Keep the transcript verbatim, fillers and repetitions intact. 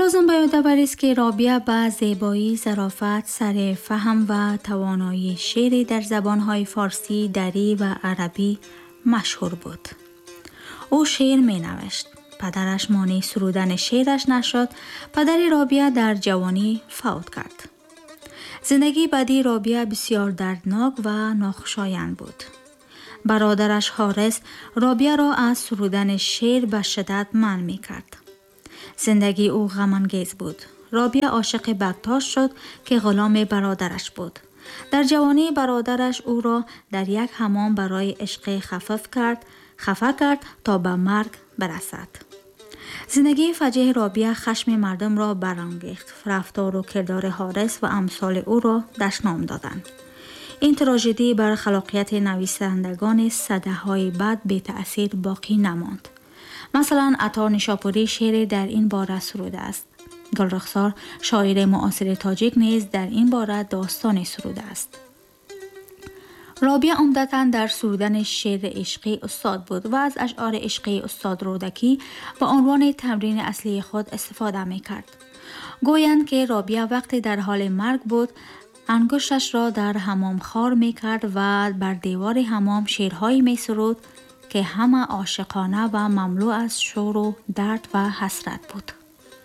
لازم باید آوری است که رابعه با زیبایی، ظرافت، سر فهم و توانایی شعر در زبانهای فارسی، دری و عربی مشهور بود. او شعر می نوشت. پدرش مانع سرودن شعرش نشد. پدر رابعه در جوانی فوت کرد. زندگی بعدی رابعه بسیار دردناک و ناخوشایند بود. برادرش حارث رابعه را از سرودن شعر به شدت منع می کرد. زندگی او غم‌انگیز بود. رابعه عاشق بکتاش شد که غلام برادرش بود. در جوانی برادرش او را در یک حمام برای عشق خفف کرد، خفه کرد تا به مرگ برسد. زندگی فجیع رابعه خشم مردم را برانگیخت. رفتار و کردار حارث و امثال او را دشنام دادند. این تراژدی بر خلاقیت نویسندگان سده‌های بعد بی تأثیر باقی نماند. مثلا عطار نیشاپوری شعر در این باره سروده است. گلرخسار شاعر معاصر تاجیک نیز در این باره داستان سروده است. رابعه عمدتاً در سرودن شعر عشقی استاد بود و از اشعار عشقی استاد رودکی به عنوان تمرین اصلی خود استفاده می کرد. گویند که رابعه وقتی در حال مرگ بود انگشتش را در حمام خار می کرد و بر دیوار حمام شعرهایی می سرود که همه عاشقانه و مملو از شور و درد و حسرت بود.